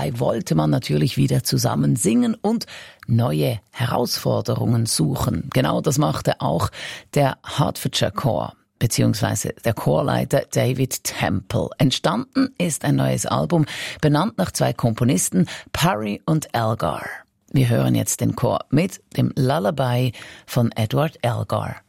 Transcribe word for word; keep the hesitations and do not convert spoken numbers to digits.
dabei wollte man natürlich wieder zusammen singen und neue Herausforderungen suchen. Genau das machte auch der Hertfordshire Chor, beziehungsweise der Chorleiter David Temple. Entstanden ist ein neues Album, benannt nach zwei Komponisten, Parry und Elgar. Wir hören jetzt den Chor mit dem Lullaby von Edward Elgar.